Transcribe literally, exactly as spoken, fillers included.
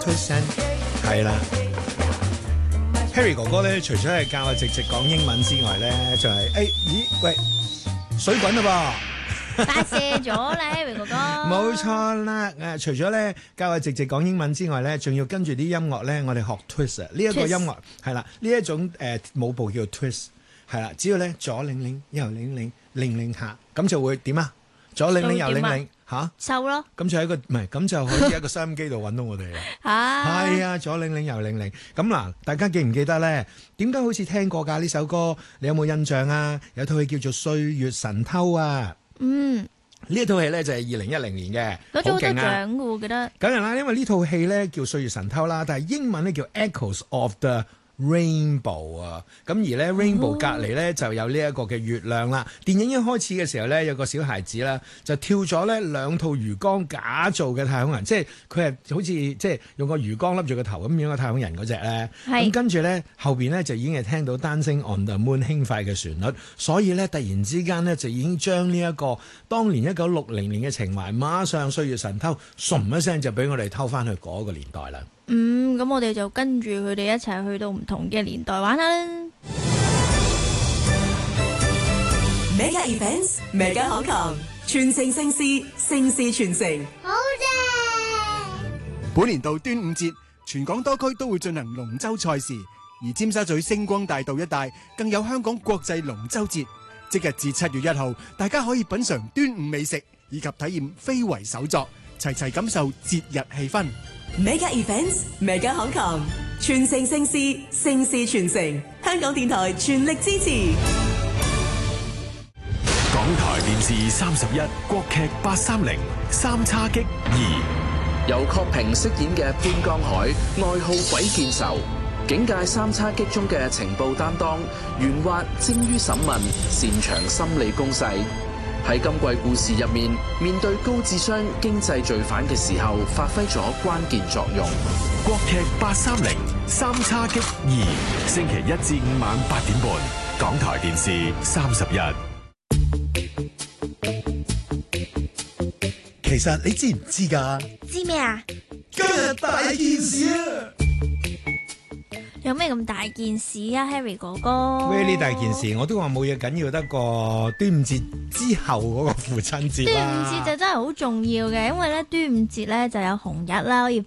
twist and 係啦。Harry 哥哥咧，除咗係教我直直講英文之外咧，就係、是、誒、欸，咦，喂，水滾啦噃， 發射咗啦，Harry 哥哥。 冇錯啦，誒，除咗咧教我直直講英文之外咧，仲要跟住啲音樂咧，我哋學 twist 啊，呢一個音樂係啦，呢一種誒、呃、舞步叫做 twist， 係啦，只要咧左擰擰，右擰擰，擰擰下，咁就會點啊？左擰擰，右擰擰。吓收咯， 咁就喺個唔係，咁就可以喺個收音機度揾到我哋啦。 嚇， 係啊，左擰擰右擰擰。咁嗱，大家記唔記得咧？點解好似聽過㗎呢首歌？你有冇印象啊？有套戲叫做《歲月神偷》啊。 嗯， 呢一套戲咧就係二零一零年嘅， 攞咗好多勁啊！ 獎嘅喎，記得。 梗係啦，因為呢套戲咧叫《歲月神偷》啦，但係英文咧叫《Echoes of the Rainbow》啊，咁而咧 Rainbow 隔離咧就有呢一個嘅月亮啦。電影一開始嘅時候咧，有個小孩子啦，就跳咗咧兩套魚缸假造嘅太空人，即係佢係好似即係用個魚缸笠住個頭咁樣嘅太空人嗰隻咧。咁跟住咧後邊咧就已經係聽到 Dancing on the Moon 輕快嘅旋律，所以咧突然之間咧就已經將呢一個當年一九六零年嘅情懷，馬上歲月神偷，唰一聲就俾我哋偷翻去嗰個年代啦。 嗯，咁我哋就跟住佢哋一齊去到唔同嘅年代玩下啦。 Mega Events Mega Hong Kong，傳承盛事，盛事傳承。 好正！ 本年度端午節，全港多區都會進行龍舟賽事，而尖沙咀星光大道一帶更有香港國際龍舟節。即日至七月一號，大家可以品嘗端午美食，以及體驗非遺手作，齊齊感受節日氣氛。 Mega Events Mega Hong Kong，傳承盛事，盛事傳承。香港電台全力支持。 港台電視三十一國劇八三零三叉戟二， 由郝平飾演嘅潘江海，愛好鬼見愁，警界三叉戟中嘅情報擔當，圓滑精於審問，擅長心理攻勢。喺今季故事入面，面對高智商經濟罪犯嘅時候，發揮咗關鍵作用。 國劇八三零三叉戟二，星期一至五晚八點半，港台電視三十一。 其實你知唔知㗎？ 知咩啊？ 今日大件事啊！ 有咩咁大件事啊 ，Harry 哥哥？ Really 大件事，我都話冇嘢緊要得過端午節之後嗰個父親節啦。 端午節就真係好重要嘅，因為咧端午節咧就有紅日啦，可以